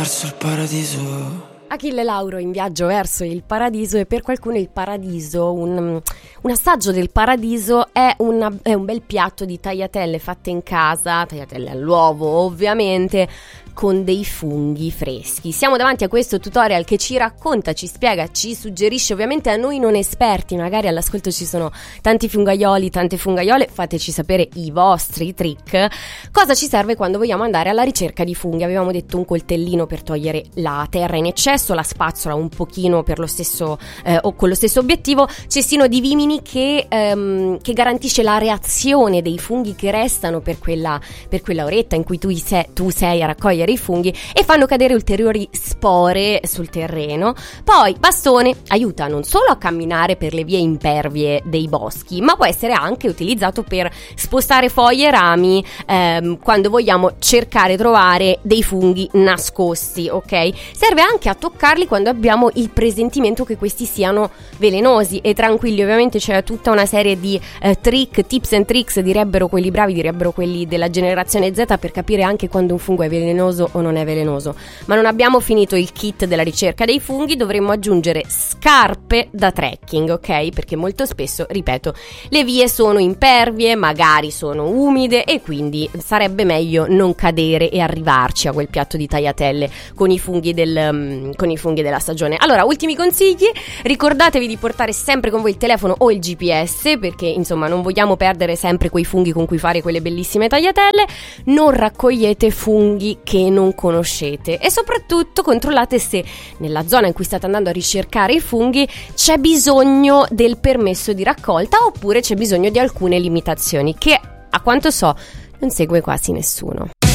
verso il paradiso. Achille Lauro in viaggio verso il paradiso, e per qualcuno il paradiso, un assaggio del paradiso è un bel piatto di tagliatelle fatte in casa, tagliatelle all'uovo ovviamente, con dei funghi freschi. Siamo davanti a questo tutorial che ci racconta, ci spiega, ci suggerisce, ovviamente a noi non esperti, magari all'ascolto ci sono tanti fungaioli, tante fungaiole, fateci sapere i vostri trick, cosa ci serve quando vogliamo andare alla ricerca di funghi. Avevamo detto un coltellino per togliere la terra in eccesso, la spazzola un pochino per lo stesso o con lo stesso obiettivo, cestino di vimini che garantisce la reazione dei funghi che restano per quella oretta in cui tu sei a raccogliere i funghi, e fanno cadere ulteriori spore sul terreno. Poi bastone aiuta non solo a camminare per le vie impervie dei boschi, ma può essere anche utilizzato per spostare foglie e rami quando vogliamo cercare e trovare dei funghi nascosti, ok? Serve anche a toccarli quando abbiamo il presentimento che questi siano velenosi, e tranquilli, ovviamente c'è tutta una serie di trick, tips and tricks, direbbero quelli bravi, direbbero quelli della generazione Z, per capire anche quando un fungo è velenoso o non è velenoso. Ma non abbiamo finito il kit della ricerca dei funghi, dovremmo aggiungere scarpe da trekking, ok? Perché molto spesso, ripeto, le vie sono impervie, magari sono umide, e quindi sarebbe meglio non cadere e arrivarci a quel piatto di tagliatelle con i funghi della stagione. Allora, ultimi consigli: ricordatevi di portare sempre con voi il telefono o il GPS, perché insomma non vogliamo perdere sempre quei funghi con cui fare quelle bellissime tagliatelle. Non raccogliete funghi che non conoscete, e soprattutto controllate se nella zona in cui state andando a ricercare i funghi c'è bisogno del permesso di raccolta, oppure c'è bisogno di alcune limitazioni che, a quanto so, non segue quasi nessuno.